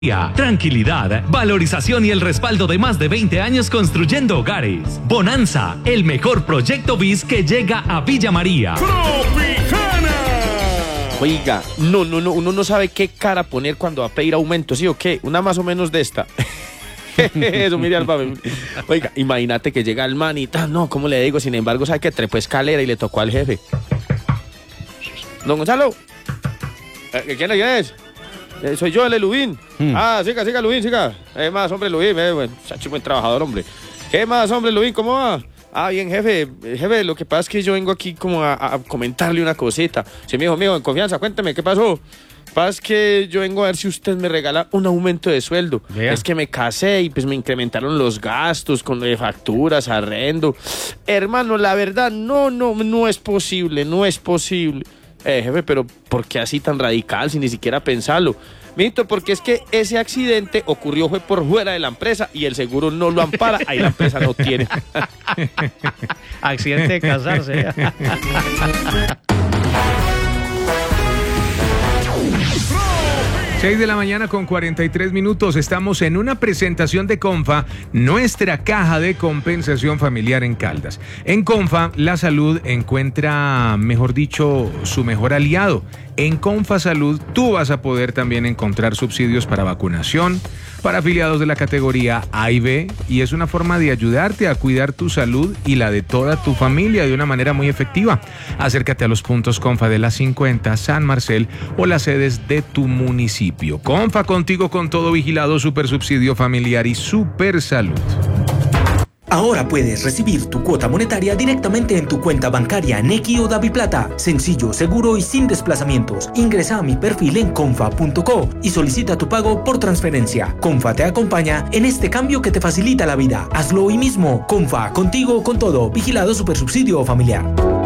Tranquilidad, valorización y el respaldo de más de 20 años construyendo hogares. Bonanza, el mejor proyecto BIS que llega a Villa María. ¡Tropicana! Oiga, no, uno no sabe qué cara poner cuando va a pedir aumento, ¿sí o qué? Una más o menos de esta. Eso, mire al papel. Oiga, imagínate que llega el man y no, ¿cómo le digo? Sin embargo, sabe que trepó escalera y le tocó al jefe. Don Gonzalo, ¿quién es? Soy yo, el Lubín. Siga, Lubín, siga. ¿Qué más, hombre, Lubín? Bueno, chacho, buen trabajador, hombre. ¿Qué más, hombre, Lubín? ¿Cómo va? Bien, jefe. Jefe, lo que pasa es que yo vengo aquí como a comentarle una cosita. Sí, mijo, en confianza, cuénteme, ¿qué pasó? Pasa es que yo vengo a ver si usted me regala un aumento de sueldo. Vea. Es que me casé y pues me incrementaron los gastos con lo de facturas, arrendo. Hermano, la verdad, no es posible, no es posible. Jefe, pero ¿por qué así tan radical sin ni siquiera pensarlo? Mito, porque es que ese accidente fue por fuera de la empresa y el seguro no lo ampara, ahí la empresa no tiene. Accidente de casarse. 6 de la mañana con 43 minutos. Estamos en una presentación de Confa, nuestra caja de compensación familiar en Caldas. En Confa, la salud encuentra, mejor dicho, su mejor aliado. En Confa Salud, tú vas a poder también encontrar subsidios para vacunación, para afiliados de la categoría A y B, y es una forma de ayudarte a cuidar tu salud y la de toda tu familia de una manera muy efectiva. Acércate a los puntos Confa de la 50, San Marcel o las sedes de tu municipio. Confa, contigo con todo, vigilado, super subsidio familiar y super salud. Ahora puedes recibir tu cuota monetaria directamente en tu cuenta bancaria Nequi o DaviPlata. Sencillo, seguro y sin desplazamientos. Ingresa a mi perfil en confa.co y solicita tu pago por transferencia. Confa te acompaña en este cambio que te facilita la vida. Hazlo hoy mismo. Confa, contigo con todo. Vigilado Supersubsidio Familiar.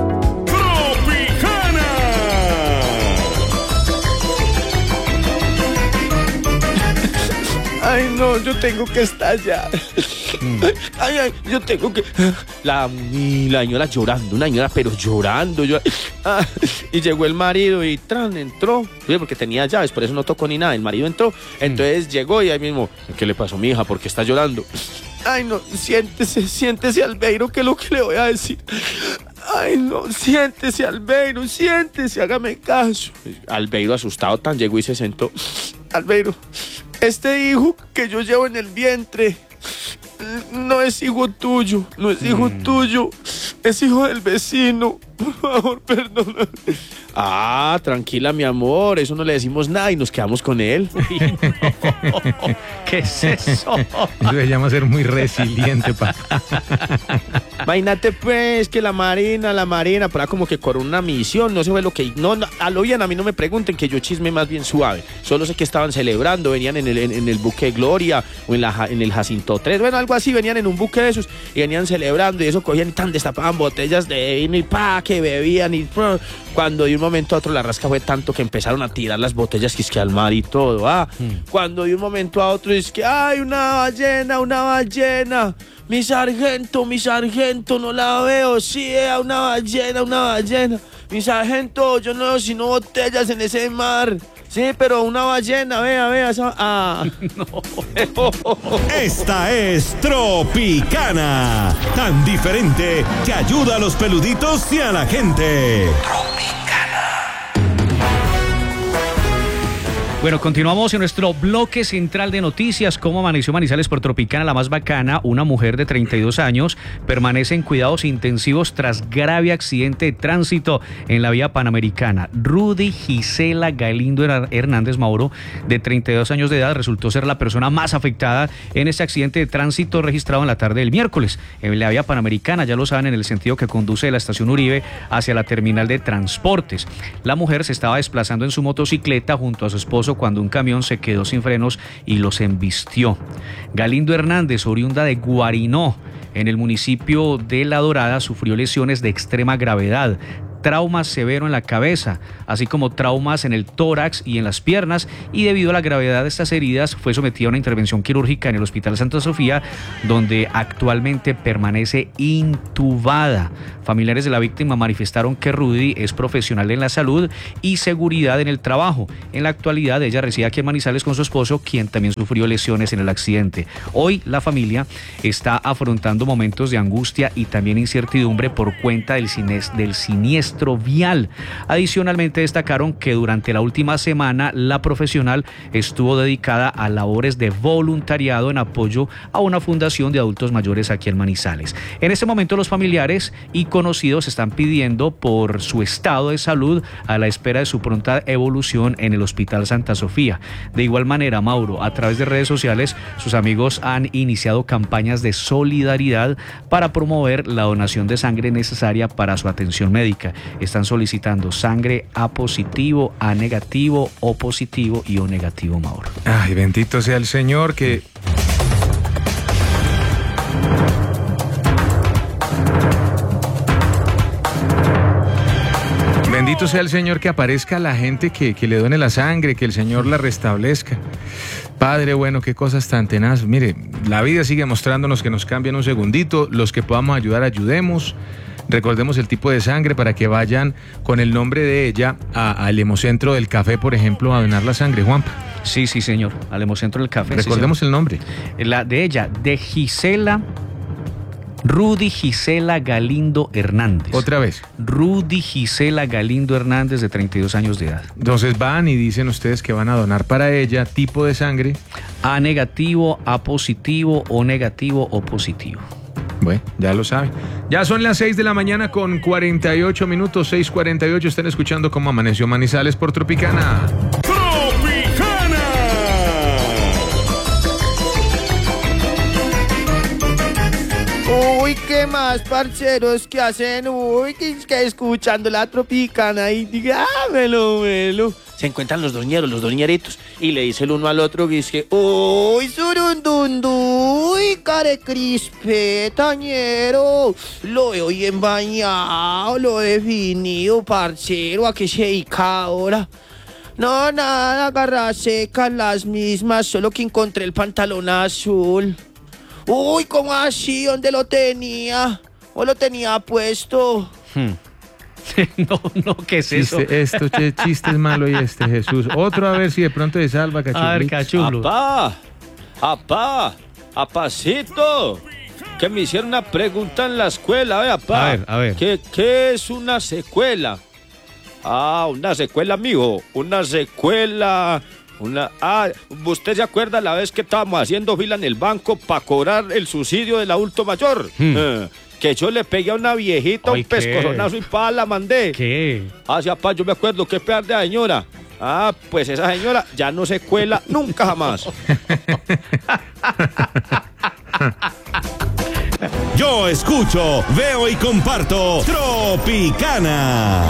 Ay, no, yo tengo que estallar. Yo tengo que... La señora llorando, una señora pero llorando. Y llegó el marido y entró. Porque tenía llaves, por eso no tocó ni nada. El marido entró, entonces llegó y ahí mismo, ¿qué le pasó, mi hija? ¿Por qué está llorando? Ay, no, siéntese, Albeiro, que es lo que le voy a decir. Ay, no, siéntese, Albeiro, siéntese, hágame caso. Albeiro, asustado, llegó y se sentó. Albeiro, este hijo que yo llevo en el vientre no es hijo tuyo, es hijo del vecino. Por favor, perdóname. Tranquila, mi amor, eso no le decimos nada y nos quedamos con él. ¿Qué es eso? Eso se llama ser muy resiliente, papá. Imagínate pues que la marina, para como que con una misión, no se fue lo que... No, a lo bien, a mí no me pregunten, que yo chisme más bien suave. Solo sé que estaban celebrando, venían en el buque Gloria o en el Jacinto 3, bueno, algo así, venían en un buque de esos y venían celebrando y eso cogían y destapaban botellas de vino y que bebían y cuando de un momento a otro la rasca fue tanto que empezaron a tirar las botellas que al mar y todo, Cuando de un momento a otro es que ¡ay, una ballena! Mi sargento, no la veo, sí, una ballena. Mi sargento, yo no veo sino botellas en ese mar. Sí, pero una ballena, vea. No. Esta es Tropicana, tan diferente que ayuda a los peluditos y a la gente. Bueno, continuamos en nuestro bloque central de noticias. ¿Cómo amaneció Manizales por Tropicana, la más bacana? Una mujer de 32 años permanece en cuidados intensivos tras grave accidente de tránsito en la vía Panamericana. Rudy Gisela Galindo Hernández Mauro, de 32 años de edad, resultó ser la persona más afectada en este accidente de tránsito registrado en la tarde del miércoles en la vía Panamericana, ya lo saben, en el sentido que conduce de la estación Uribe hacia la terminal de transportes. La mujer se estaba desplazando en su motocicleta junto a su esposo cuando un camión se quedó sin frenos y los embistió. Galindo Hernández, oriunda de Guarinó, en el municipio de La Dorada, sufrió lesiones de extrema gravedad. trauma severo en la cabeza, así como traumas en el tórax y en las piernas, y debido a la gravedad de estas heridas fue sometida a una intervención quirúrgica en el Hospital Santa Sofía, donde actualmente permanece intubada. Familiares de la víctima manifestaron que Rudy es profesional en la salud y seguridad en el trabajo. En la actualidad ella reside aquí en Manizales con su esposo, quien también sufrió lesiones en el accidente. Hoy la familia está afrontando momentos de angustia y también incertidumbre por cuenta del siniestro vial. Adicionalmente destacaron que durante la última semana la profesional estuvo dedicada a labores de voluntariado en apoyo a una fundación de adultos mayores aquí en Manizales. En este momento los familiares y conocidos están pidiendo por su estado de salud a la espera de su pronta evolución en el Hospital Santa Sofía. De igual manera, Mauro, a través de redes sociales, sus amigos han iniciado campañas de solidaridad para promover la donación de sangre necesaria para su atención médica. Están solicitando sangre A positivo, A negativo, O positivo y O negativo, Mauro. Ay, bendito sea el Señor que... Bendito sea el Señor que aparezca la gente que le done la sangre, que el Señor la restablezca. Padre bueno, qué cosas tan tenaces. Mire, la vida sigue mostrándonos que nos cambian un segundito. Los que podamos ayudar, ayudemos. Recordemos el tipo de sangre para que vayan con el nombre de ella al Hemocentro del Café, por ejemplo, a donar la sangre, Juanpa. Sí, señor, al Hemocentro del Café. Recordemos el nombre. La de ella, de Rudy Gisela Galindo Hernández. Otra vez. Rudy Gisela Galindo Hernández, de 32 años de edad. Entonces van y dicen ustedes que van a donar para ella tipo de sangre. A negativo, A positivo, O negativo, O positivo. Bueno, ya lo saben. Ya son las 6 de la mañana con 48 minutos, 6:48. Están escuchando Cómo Amaneció Manizales por Tropicana. Uy, ¿qué más, parceros? ¿Qué hacen? Uy, que escuchando la Tropicana y dígamelo, melo. Se encuentran los dos ñeritos y le dice el uno al otro que dice, uy, surundundu, uy, care crispe, tañero, lo veo bien bañado, lo he definido, parcero, ¿a qué se dedica ahora? No, nada, garras secas las mismas, solo que encontré el pantalón azul. Uy, ¿cómo así? ¿Dónde lo tenía? ¿O lo tenía puesto? No, ¿qué es eso? Esto, chiste es malo y Jesús. Otro a ver si de pronto se salva, Cachulo. A ver, Cachulo. Apacito, que me hicieron una pregunta en la escuela, apá. A ver. ¿Qué es una secuela? Una secuela, mijo, una secuela... ¿usted se acuerda la vez que estábamos haciendo fila en el banco para cobrar el subsidio del adulto mayor? Que yo le pegué a una viejita un pescozonazo y la mandé. ¿Qué? Sí, papá, yo me acuerdo qué peor de la señora. Pues esa señora ya no se cuela nunca jamás. Yo escucho, veo y comparto Tropicana.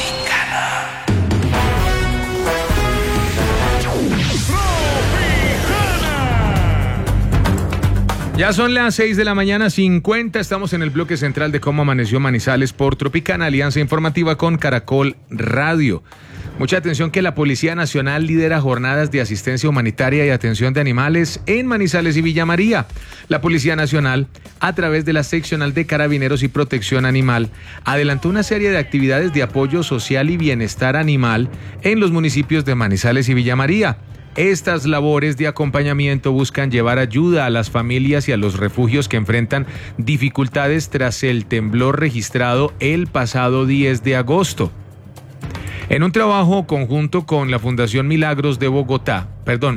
Ya son las 6 de la mañana, 50. Estamos en el bloque central de Cómo Amaneció Manizales por Tropicana, alianza informativa con Caracol Radio. Mucha atención que la Policía Nacional lidera jornadas de asistencia humanitaria y atención de animales en Manizales y Villa María. La Policía Nacional, a través de la Seccional de Carabineros y Protección Animal, adelantó una serie de actividades de apoyo social y bienestar animal en los municipios de Manizales y Villa María. Estas labores de acompañamiento buscan llevar ayuda a las familias y a los refugios que enfrentan dificultades tras el temblor registrado el pasado 10 de agosto. En un trabajo conjunto con la Fundación Milagrinos de Bogotá,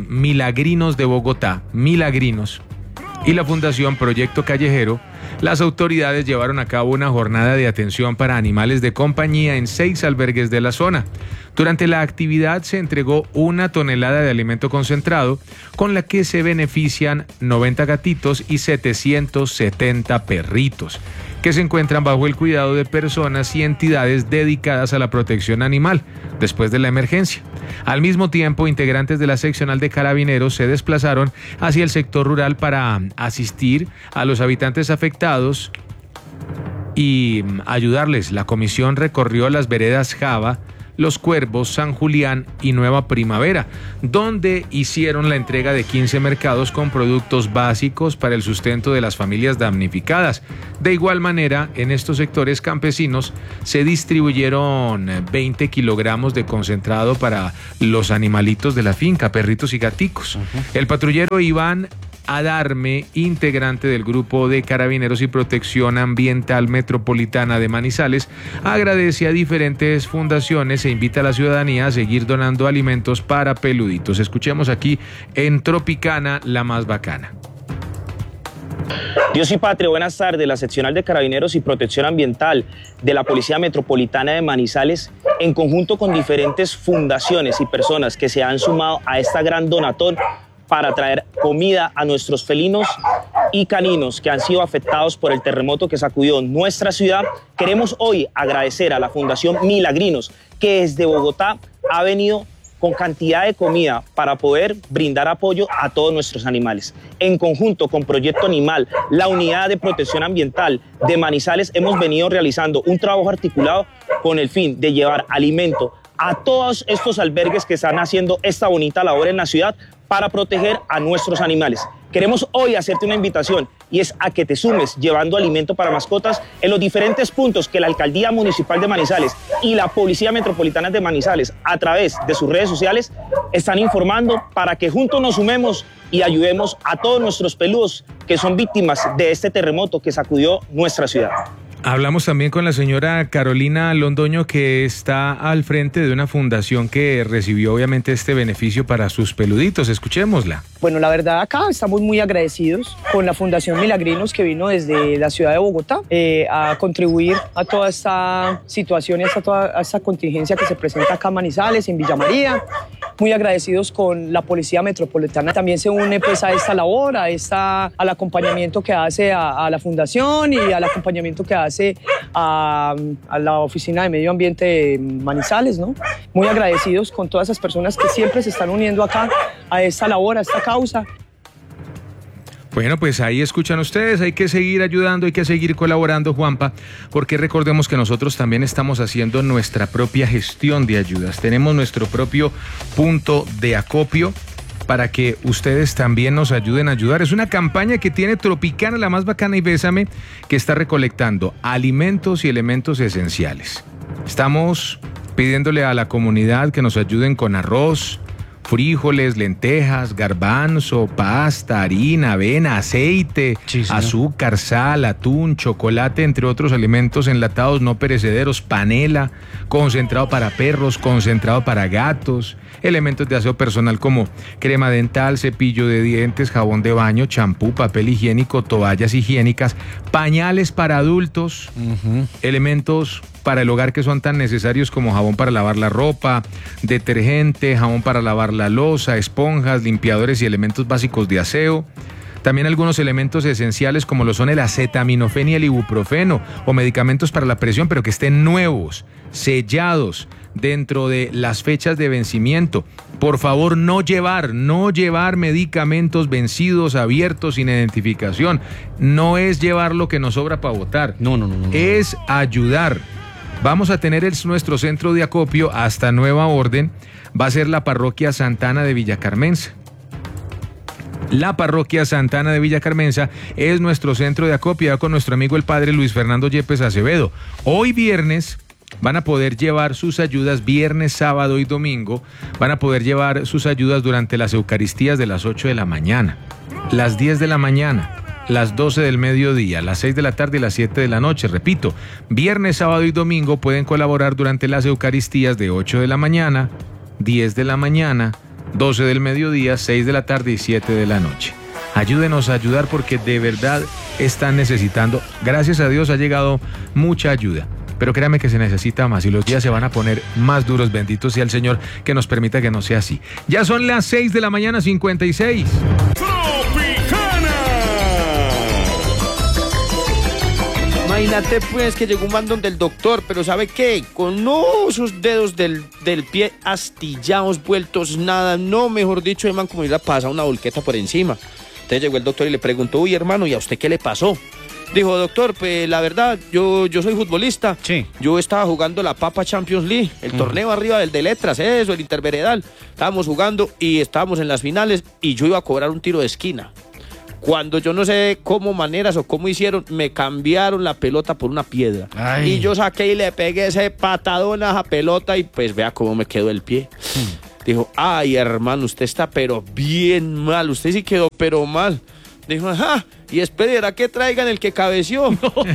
y la Fundación Proyecto Callejero, las autoridades llevaron a cabo una jornada de atención para animales de compañía en 6 albergues de la zona. Durante la actividad se entregó 1 tonelada de alimento concentrado, con la que se benefician 90 gatitos y 770 perritos, que se encuentran bajo el cuidado de personas y entidades dedicadas a la protección animal después de la emergencia. Al mismo tiempo, integrantes de la seccional de Carabineros se desplazaron hacia el sector rural para asistir a los habitantes afectados y ayudarles. La comisión recorrió las veredas Java, Los Cuervos, San Julián y Nueva Primavera, donde hicieron la entrega de 15 mercados con productos básicos para el sustento de las familias damnificadas. De igual manera, en estos sectores campesinos se distribuyeron 20 kilogramos de concentrado para los animalitos de la finca, perritos y gaticos. El patrullero Iván Adarme, integrante del Grupo de Carabineros y Protección Ambiental Metropolitana de Manizales, agradece a diferentes fundaciones e invita a la ciudadanía a seguir donando alimentos para peluditos. Escuchemos aquí en Tropicana, la más bacana. Dios y Patria, buenas tardes. La seccional de Carabineros y Protección Ambiental de la Policía Metropolitana de Manizales, en conjunto con diferentes fundaciones y personas que se han sumado a esta gran donatón para traer comida a nuestros felinos y caninos que han sido afectados por el terremoto que sacudió nuestra ciudad. Queremos hoy agradecer a la Fundación Milagrinos, que desde Bogotá ha venido con cantidad de comida para poder brindar apoyo a todos nuestros animales. En conjunto con Proyecto Animal, la Unidad de Protección Ambiental de Manizales, hemos venido realizando un trabajo articulado con el fin de llevar alimento a todos estos albergues que están haciendo esta bonita labor en la ciudad para proteger a nuestros animales. Queremos hoy hacerte una invitación y es a que te sumes llevando alimento para mascotas en los diferentes puntos que la Alcaldía Municipal de Manizales y la Policía Metropolitana de Manizales, a través de sus redes sociales, están informando para que juntos nos sumemos y ayudemos a todos nuestros peludos que son víctimas de este terremoto que sacudió nuestra ciudad. Hablamos también con la señora Carolina Londoño, que está al frente de una fundación que recibió obviamente este beneficio para sus peluditos. Escuchémosla. Bueno, la verdad acá estamos muy agradecidos con la Fundación Milagrinos, que vino desde la ciudad de Bogotá a contribuir a toda esta situación y a toda esta contingencia que se presenta acá en Manizales, en Villa María. Muy agradecidos con la Policía Metropolitana. También se une pues a esta labor, al acompañamiento que hace a la Fundación y al acompañamiento que hace a la Oficina de Medio Ambiente de Manizales, ¿no? Muy agradecidos con todas esas personas que siempre se están uniendo acá a esta labor, a esta causa. Bueno, pues ahí escuchan ustedes, hay que seguir ayudando, hay que seguir colaborando, Juanpa, porque recordemos que nosotros también estamos haciendo nuestra propia gestión de ayudas. Tenemos nuestro propio punto de acopio para que ustedes también nos ayuden a ayudar. Es una campaña que tiene Tropicana, la más bacana y Bésame, que está recolectando alimentos y elementos esenciales. Estamos pidiéndole a la comunidad que nos ayuden con arroz, frijoles, lentejas, garbanzo, pasta, harina, avena, aceite, azúcar, sal, atún, chocolate, entre otros alimentos enlatados no perecederos, panela, concentrado para perros, concentrado para gatos, elementos de aseo personal como crema dental, cepillo de dientes, jabón de baño, champú, papel higiénico, toallas higiénicas, pañales para adultos, elementos para el hogar que son tan necesarios como jabón para lavar la ropa, detergente, jabón para lavar la loza, esponjas, limpiadores y elementos básicos de aseo. También algunos elementos esenciales como lo son el acetaminofén y el ibuprofeno, o medicamentos para la presión, pero que estén nuevos, sellados, dentro de las fechas de vencimiento. Por favor, no llevar medicamentos vencidos, abiertos, sin identificación. No es llevar lo que nos sobra para botar. No. Es ayudar. Vamos a tener nuestro centro de acopio hasta nueva orden. Va a ser la parroquia Santana de Villa Carmenza. La parroquia Santana de Villa Carmenza es nuestro centro de acopio con nuestro amigo el padre Luis Fernando Yepes Acevedo. Hoy viernes van a poder llevar sus ayudas, viernes, sábado y domingo, van a poder llevar sus ayudas durante las Eucaristías de las 8 de la mañana, las 10 de la mañana, las 12 del mediodía, las 6 de la tarde y las 7 de la noche. Repito, viernes, sábado y domingo pueden colaborar durante las Eucaristías de 8 de la mañana, 10 de la mañana, 12 del mediodía, 6 de la tarde y 7 de la noche. Ayúdenos a ayudar porque de verdad están necesitando. Gracias a Dios ha llegado mucha ayuda, pero créame que se necesita más y los días se van a poner más duros. Bendito sea el Señor que nos permita que no sea así. Ya son las 6 de la mañana, 56. Imagínate pues que llegó un bandón del doctor, pero ¿sabe qué? Con sus dedos del pie astillados, vueltos nada, no, mejor dicho, hermano, como si le pasa una volqueta por encima. Entonces llegó el doctor y le preguntó, uy, hermano, ¿y a usted qué le pasó? Dijo, doctor, pues la verdad, yo soy futbolista. Sí. Yo estaba jugando la Papa Champions League, el torneo arriba del de letras, eso, el interveredal. Estábamos jugando y estábamos en las finales y yo iba a cobrar un tiro de esquina. Cuando yo no sé cómo maneras o cómo hicieron, me cambiaron la pelota por una piedra. Ay. Y yo saqué y le pegué ese patadón a esa pelota y pues vea cómo me quedó el pie. Dijo, ay, hermano, usted está pero bien mal, usted sí quedó pero mal. Dijo, ajá, y espera que traigan el que cabeció.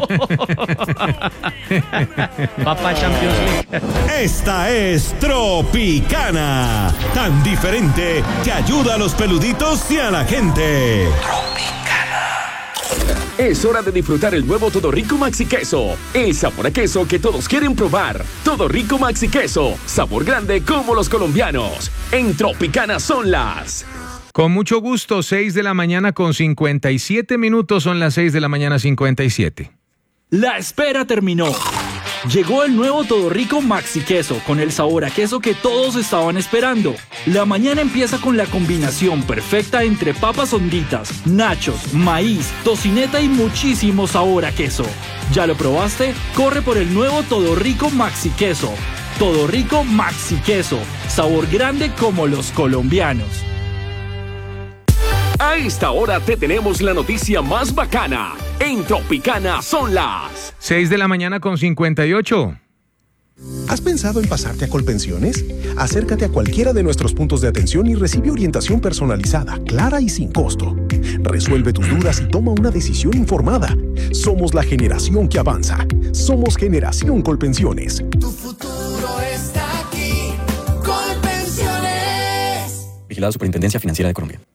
Papa Champions League. Esta es Tropicana, tan diferente que ayuda a los peluditos y a la gente. Es hora de disfrutar el nuevo Todo Rico Maxi Queso. El sabor a queso que todos quieren probar. Todo Rico Maxi Queso. Sabor grande como los colombianos. En Tropicana son las... Con mucho gusto, 6 de la mañana con 57 minutos, son las 6 de la mañana 57. La espera terminó. Llegó el nuevo Todo Rico Maxi Queso, con el sabor a queso que todos estaban esperando. La mañana empieza con la combinación perfecta entre papas honditas, nachos, maíz, tocineta y muchísimo sabor a queso. ¿Ya lo probaste? Corre por el nuevo Todo Rico Maxi Queso. Todo Rico Maxi Queso, sabor grande como los colombianos. A esta hora te tenemos la noticia más bacana. En Tropicana son las... 6 de la mañana con 58. ¿Has pensado en pasarte a Colpensiones? Acércate a cualquiera de nuestros puntos de atención y recibe orientación personalizada, clara y sin costo. Resuelve tus dudas y toma una decisión informada. Somos la generación que avanza. Somos Generación Colpensiones. Tu futuro está aquí. Colpensiones. Vigilado Superintendencia Financiera de Colombia.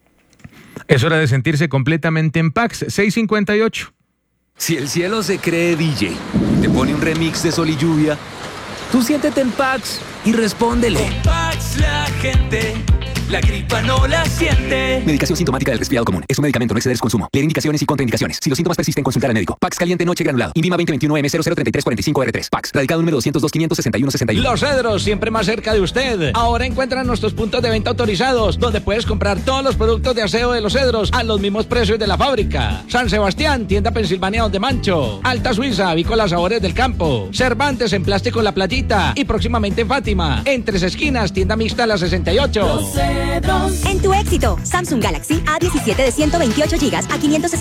Es hora de sentirse completamente en Pax. 6:58. Si el cielo se cree DJ, te pone un remix de Sol y Lluvia, tú siéntete en Pax y respóndele. En Pax la gente, la gripa no la siente. Medicación sintomática del resfriado común. Es un medicamento, no exceder su consumo. Leer indicaciones y contraindicaciones. Si los síntomas persisten, consultar al médico. Pax caliente noche granulado. INVIMA 2021M003345R3. Pax. Radicado número 202-561-61. Los Cedros, siempre más cerca de usted. Ahora encuentran nuestros puntos de venta autorizados, donde puedes comprar todos los productos de aseo de Los Cedros a los mismos precios de la fábrica. San Sebastián, tienda Pensilvania Donde Mancho. Alta Suiza, avícola Sabores del Campo. Cervantes en Plástico La Playita. Y próximamente en Fátima. En Tres Esquinas, tienda mixta La 68. En tu éxito, Samsung Galaxy A17 de 128 GB a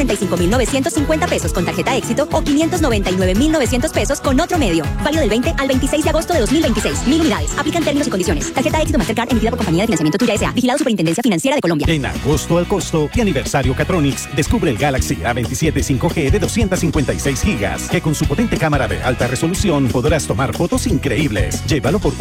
565.950 pesos con tarjeta éxito o 599.900 pesos con otro medio. Válido del 20 al 26 de agosto de 2026. 1000 unidades. Aplican términos y condiciones. Tarjeta éxito Mastercard emitida por Compañía de Financiamiento Tuya S.A. Vigilado Superintendencia Financiera de Colombia. En agosto al costo y aniversario Catronics, descubre el Galaxy A27 5G de 256 GB, que con su potente cámara de alta resolución podrás tomar fotos increíbles. Llévalo por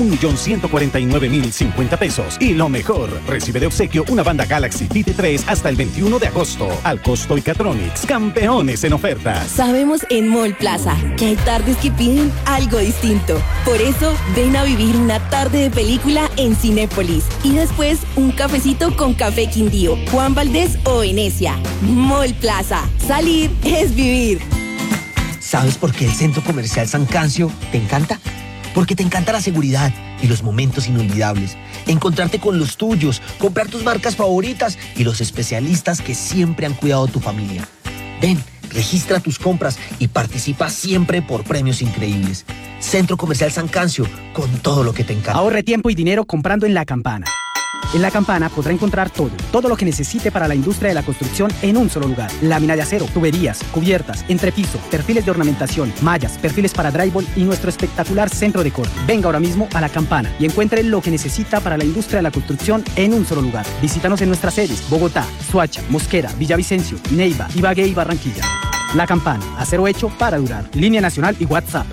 1.149.050 pesos. Y lo mejor, recibe de obsequio una banda Galaxy Fit 3 hasta el 21 de agosto. Al costo y Catronics, campeones en ofertas. Sabemos en Mall Plaza que hay tardes que piden algo distinto. Por eso, ven a vivir una tarde de película en Cinépolis. Y después, un cafecito con Café Quindío, Juan Valdés o Venecia. Mall Plaza. Salir es vivir. ¿Sabes por qué el Centro Comercial San Cancio te encanta? Porque te encanta la seguridad y los momentos inolvidables. Encontrarte con los tuyos, comprar tus marcas favoritas y los especialistas que siempre han cuidado de tu familia. Ven, registra tus compras y participa siempre por premios increíbles. Centro Comercial San Cancio, con todo lo que te encanta. Ahorre tiempo y dinero comprando en La Campana. En La Campana podrá encontrar todo lo que necesite para la industria de la construcción en un solo lugar. Lámina de acero, tuberías, cubiertas, entrepiso, perfiles de ornamentación, mallas, perfiles para drywall y nuestro espectacular centro de corte. Venga ahora mismo a La Campana y encuentre lo que necesita para la industria de la construcción en un solo lugar. Visítanos en nuestras sedes: Bogotá, Soacha, Mosquera, Villavicencio, Neiva, Ibagué y Barranquilla. La Campana, acero hecho para durar. Línea nacional y WhatsApp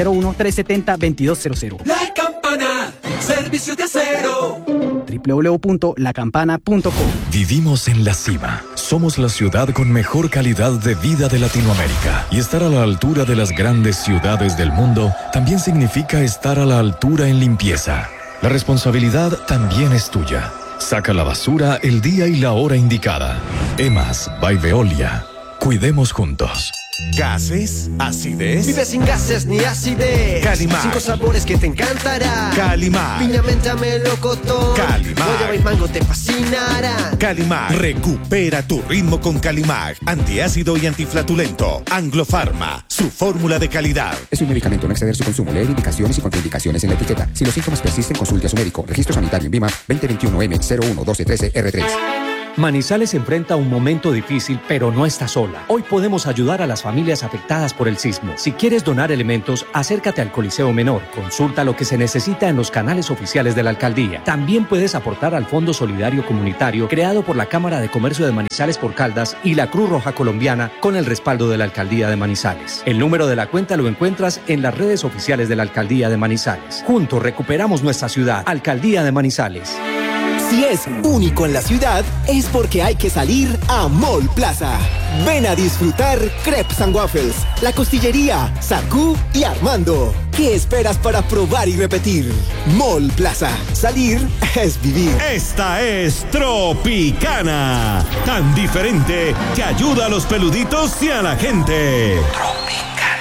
601-370-2200. La Campana, servicios de acero. www.lacampana.com. Vivimos en la cima. Somos la ciudad con mejor calidad de vida de Latinoamérica. Y estar a la altura de las grandes ciudades del mundo también significa estar a la altura en limpieza. La responsabilidad también es tuya. Saca la basura el día y la hora indicada. EMAS by Veolia. Cuidemos juntos. ¿Gases? ¿Acidez? Vive sin gases ni acidez. Calimar. 5 sabores que te encantarán. Calimar. Piña, menta, melocotón. Calimar. Guayaba y mango te fascinarán. Calimar. Recupera tu ritmo con Calimar. Antiácido y antiflatulento. Anglofarma. Su fórmula de calidad. Es un medicamento, no exceder su consumo. Leer indicaciones y contraindicaciones en la etiqueta. Si los síntomas persisten, consulte a su médico. Registro sanitario en VIMA 2021M011213R3. Manizales enfrenta un momento difícil, pero no está sola. Hoy podemos ayudar a las familias afectadas por el sismo. Si quieres donar elementos, acércate al Coliseo Menor. Consulta lo que se necesita en los canales oficiales de la alcaldía. También puedes aportar al Fondo Solidario Comunitario creado por la Cámara de Comercio de Manizales por Caldas y la Cruz Roja Colombiana con el respaldo de la Alcaldía de Manizales. El número de la cuenta lo encuentras en las redes oficiales de la Alcaldía de Manizales. Juntos recuperamos nuestra ciudad. Alcaldía de Manizales. Si es único en la ciudad, es porque hay que salir a Mall Plaza. Ven a disfrutar Crepes and Waffles, La Costillería, Sarcú y Armando. ¿Qué esperas para probar y repetir? Mall Plaza. Salir es vivir. Esta es Tropicana, tan diferente que ayuda a los peluditos y a la gente.